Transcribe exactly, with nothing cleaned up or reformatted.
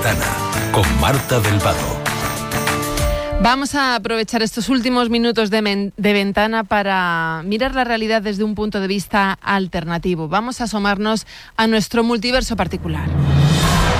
Ventana, con Marta del Vado. Vamos a aprovechar estos últimos minutos de, men- de ventana para mirar la realidad desde un punto de vista alternativo. Vamos a asomarnos a nuestro multiverso particular.